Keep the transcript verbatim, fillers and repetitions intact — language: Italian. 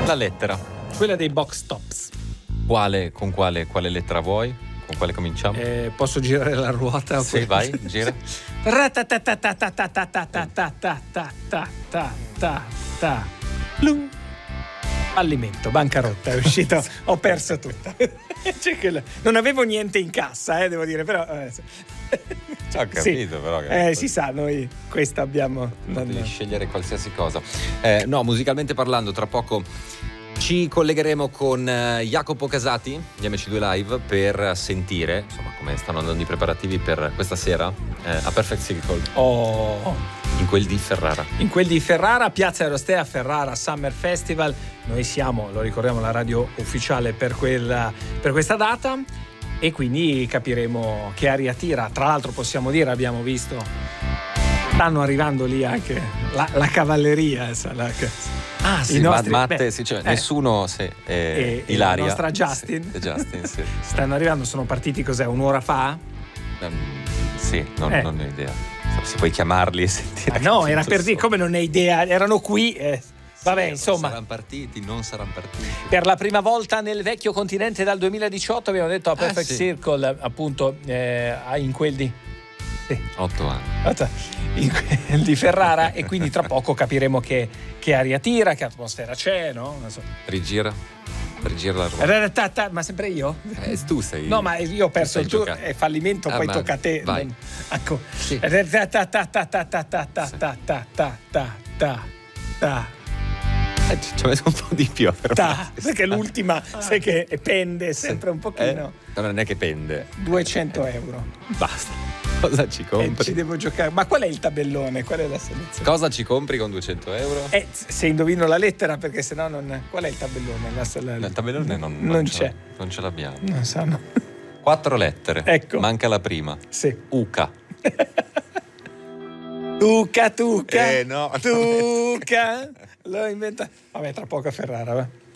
La lettera. Quella dei box tops. Quale, con quale, quale lettera vuoi? Con quale cominciamo? Eh, posso girare la ruota? Sì, vai, gira. Fallimento, bancarotta, è uscito, ho perso tutta. Non avevo niente in cassa, eh, devo dire, però eh, Ho capito, sì. Però che... eh, si sa, noi questa abbiamo. Devi scegliere qualsiasi cosa. Eh, no, musicalmente parlando, tra poco ci collegheremo con Jacopo Casati di M C due Live per sentire insomma come stanno andando i preparativi per questa sera eh, a Perfect Circle. Oh. In quel di Ferrara. In quel di Ferrara, Piazza Eurostea, Ferrara Summer Festival. Noi siamo, lo ricordiamo, la radio ufficiale per, quella, per questa data e quindi capiremo che aria tira. Tra l'altro possiamo dire, abbiamo visto, stanno arrivando lì anche la, la cavalleria. La, ah sì, nostri, Matte, beh, sì, cioè, eh, nessuno, sì, eh, e, Ilaria. La nostra Justin. Sì, Justin sì. Stanno arrivando, sono partiti cos'è, un'ora fa? Um, sì, non, eh. non ho idea. Se puoi chiamarli e sentire. Ah, no, era per dire, come non hai idea, erano qui. Eh. Vabbè, sì, insomma. Saranno partiti, non saranno partiti. Per la prima volta nel vecchio continente dal duemiladiciotto abbiamo detto a Perfect ah, sì. Circle, appunto, eh, in quel di. Sì. Otto anni. In quel di Ferrara, e quindi tra poco capiremo che, che aria tira, che atmosfera c'è, no? Non so. Rigira. Rigira la ruota. Ma sempre io? Eh, tu sei. No, ma io ho perso il tuo è fallimento, ah, poi tocca a te. Vai. Non... Ecco. Sì. Ci ho messo un po' di più ta, perché l'ultima sai che pende sempre un pochino. Eh? Non è che pende. duecento euro. Basta. Cosa ci compri? Eh, ci devo giocare. Ma qual è il tabellone? Qual è la selezione? Cosa ci compri con duecento euro? Eh, se indovino la lettera, perché sennò non. Qual è il tabellone? La, la, il tabellone non, non, non c'è. c'è. Non ce l'abbiamo. Non sanno. Quattro lettere. Ecco. Manca la prima. Sì. Uca. Tuca, tuca. Eh no. Tuca. L'ho inventato. Vabbè, tra poco a Ferrara, va.